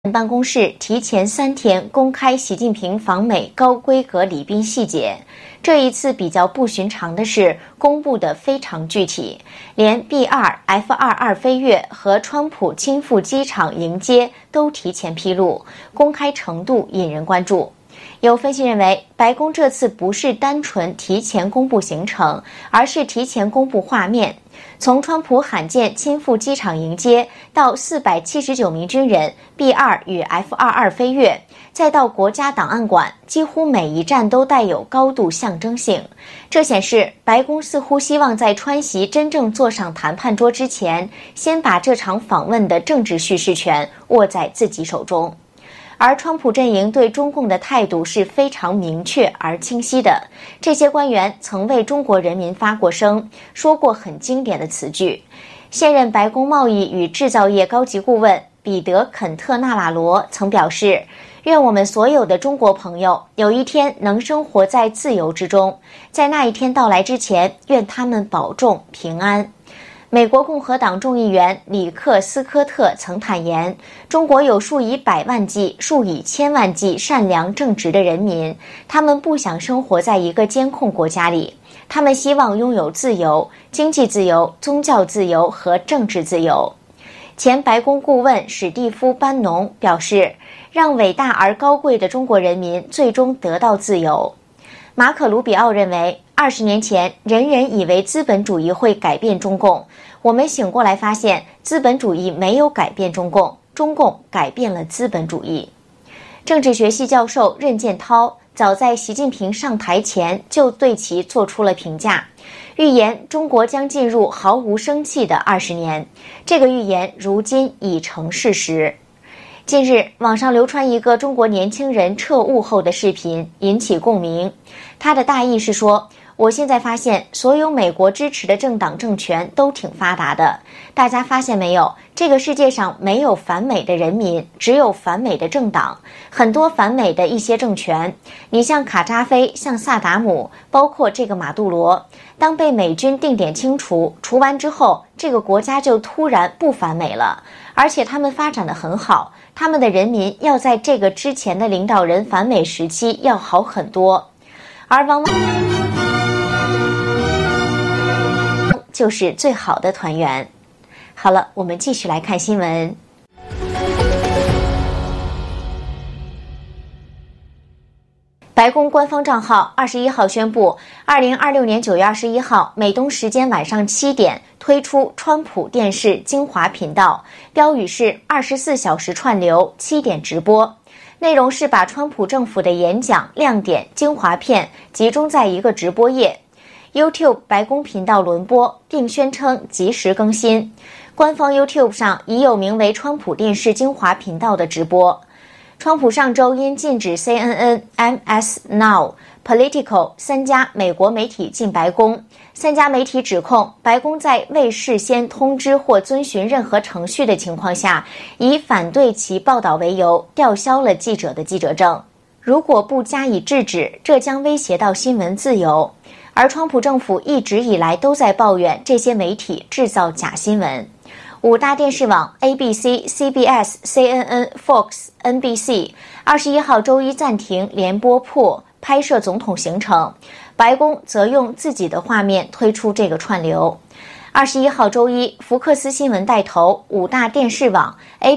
办公室提前3天公开习近平访美高规格礼宾细节。这一次比较不寻常的是，公布的非常具体，连 B2、F22 飞跃和川普亲赴机场迎接都提前披露，公开程度引人关注。有分析认为，白宫这次不是单纯提前公布行程，而是提前公布画面。从川普罕见亲赴机场迎接，到479名军人 B2 与 F22 飞跃，再到国家档案馆，几乎每一站都带有高度象征性。这显示白宫似乎希望在川习真正坐上谈判桌之前，先把这场访问的政治叙事权握在自己手中。而川普阵营对中共的态度是非常明确而清晰的。这些官员曾为中国人民发过声，说过很经典的词句。现任白宫贸易与制造业高级顾问彼得·肯特纳瓦罗曾表示，愿我们所有的中国朋友有一天能生活在自由之中，在那一天到来之前，愿他们保重平安。美国共和党众议员里克斯科特曾坦言，中国有数以百万计、数以千万计善良正直的人民，他们不想生活在一个监控国家里，他们希望拥有自由、经济自由、宗教自由和政治自由。前白宫顾问史蒂夫·班农表示，让伟大而高贵的中国人民最终得到自由。马可·卢比奥认为，20年前，人人以为资本主义会改变中共，我们醒过来发现，资本主义没有改变中共，中共改变了资本主义。政治学系教授任建涛早在习近平上台前就对其做出了评价，预言中国将进入毫无生气的20年。这个预言如今已成事实。近日，网上流传一个中国年轻人撤雾后的视频，引起共鸣。他的大意是说，我现在发现所有美国支持的政党政权都挺发达的，大家发现没有，这个世界上没有反美的人民，只有反美的政党，很多反美的一些政权，你像卡扎菲，像萨达姆，包括这个马杜罗，当被美军定点清除完之后，这个国家就突然不反美了，而且他们发展得很好，他们的人民要在这个之前的领导人反美时期要好很多，而往往就是最好的团圆。好了，我们继续来看新闻。白宫官方账号21号宣布，2026年9月21号美东时间晚上7点推出川普电视精华频道，标语是24小时串流，7点直播。内容是把川普政府的演讲、亮点、精华片集中在一个直播页。YouTube 白宫频道轮播，并宣称即时更新。官方 YouTube 上已有名为川普电视精华频道的直播。川普上周因禁止 CNN、MS Now、Politico 3家美国媒体进白宫，3家媒体指控白宫在未事先通知或遵循任何程序的情况下，以反对其报道为由，吊销了记者的记者证。如果不加以制止，这将威胁到新闻自由。而川普政府一直以来都在抱怨这些媒体制造假新闻。5大电视网 ABC、CBS、CNN、Fox、NBC 21号周一暂停联播拍摄总统行程，白宫则用自己的画面推出这个串流。21号周一，福克斯新闻带头5大电视网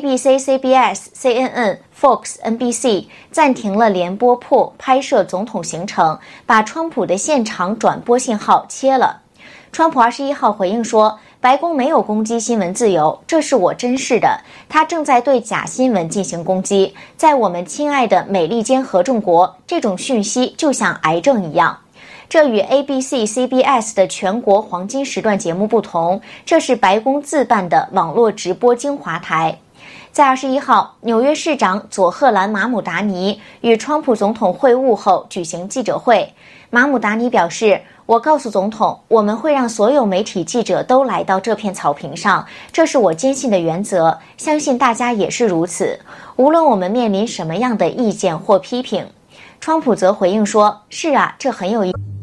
ABC、CBS、CNN、Fox、NBC 暂停了联播拍摄总统行程，把川普的现场转播信号切了。川普21号回应说，白宫没有攻击新闻自由，这是我珍视的，他正在对假新闻进行攻击。在我们亲爱的美利坚合众国，这种讯息就像癌症一样。这与 ABC、CBS 的全国黄金时段节目不同，这是白宫自办的网络直播精华台。在21号，纽约市长佐赫兰·马姆达尼与川普总统会晤后举行记者会。马姆达尼表示，我告诉总统，我们会让所有媒体记者都来到这片草坪上，这是我坚信的原则，相信大家也是如此，无论我们面临什么样的意见或批评。川普则回应说，是啊，这很有意思。